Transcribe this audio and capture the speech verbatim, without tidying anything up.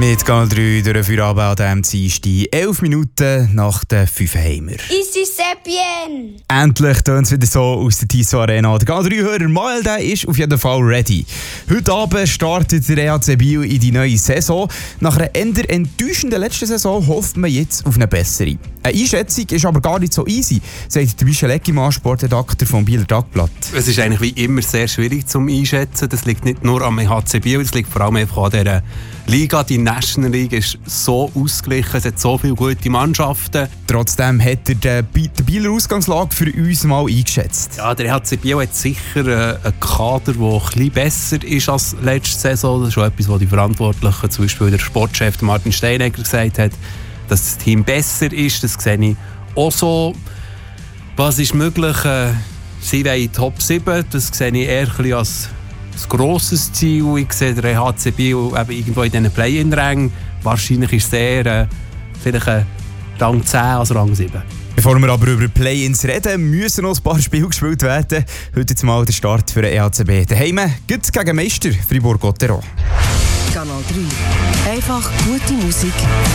Mit Kanal drei durch den Feierabend an diesem Dienstag. elf Minuten nach der fünf Heimer. Ici c'est bien! Endlich tönt es wieder so aus der Tissot Arena. Der Kanal drei-Hörer Mael der ist auf jeden Fall ready. Heute Abend startet der E H C Biel in die neue Saison. Nach einer eher enttäuschenden letzten Saison hofft man jetzt auf eine bessere. Eine Einschätzung ist aber gar nicht so easy, sagt Michel Eckimann, Sportredakteur vom Bieler Tagblatt. Es ist eigentlich wie immer sehr schwierig zum Einschätzen. Das liegt nicht nur am E H C Biel, es liegt vor allem einfach an dieser Liga. Die National League ist so ausgeglichen, es hat so viele gute Mannschaften. Trotzdem hat er die Bieler Ausgangslage für uns mal eingeschätzt. Ja, der E H C Biel hat sicher einen Kader, der ein bisschen besser ist als letzte Saison. Das ist schon etwas, was die Verantwortlichen, zum Beispiel der Sportchef Martin Steinegger, gesagt hat, dass das Team besser ist. Das sehe ich auch so. Was ist möglich? Sie wollen Top sieben. Das sehe ich eher ein bisschen als ein grosses Ziel. Ich sehe den E H C Biel eben irgendwo in diesen Play-in-Rängen. Wahrscheinlich ist es eher äh, vielleicht ein Rang zehn als Rang sieben. Bevor wir aber über Play-ins reden, müssen noch ein paar Spiele gespielt werden. Heute jetzt mal der Start für den E H C B. Daheim geht es gegen Meister Fribourg-Gotteron. Kanal drei. Einfach gute Musik.